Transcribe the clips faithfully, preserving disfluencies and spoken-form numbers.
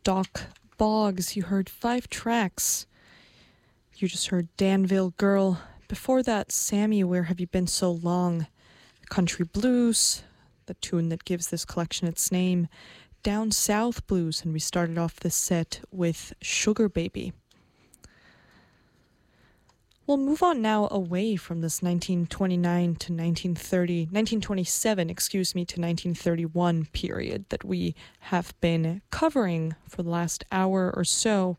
Doc Boggs. You heard five tracks. You just heard Danville Girl. Before that, Sammy, Where Have You Been So Long? Country Blues, the tune that gives this collection its name. Down South Blues, and we started off this set with Sugar Baby. We'll move on now away from this nineteen twenty-nine to nineteen thirty, nineteen twenty-seven, excuse me, to nineteen thirty-one period that we have been covering for the last hour or so.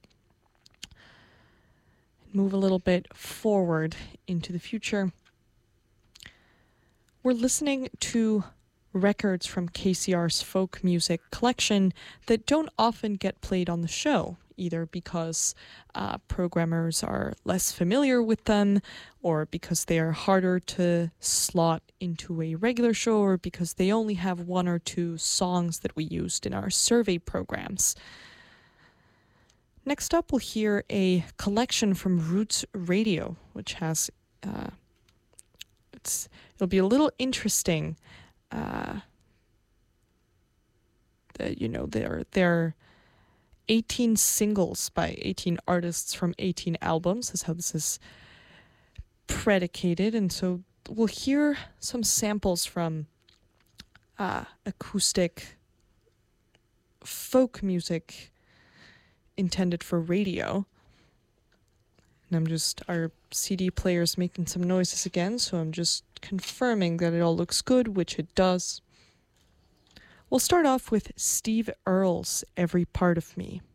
Move a little bit forward into the future. We're listening to records from K C R's folk music collection that don't often get played on the show, either because uh, programmers are less familiar with them, or because they are harder to slot into a regular show, or because they only have one or two songs that we used in our survey programs. Next up, we'll hear a collection from Roots Radio, which has, uh, it's it'll be a little interesting. Uh, the, you know, there there. eighteen singles by eighteen artists from eighteen albums is how this is predicated. And so we'll hear some samples from uh, acoustic folk music intended for radio. And I'm just, our C D player's making some noises again, so I'm just confirming that it all looks good, which it does. We'll start off with Steve Earle's Every Part of Me.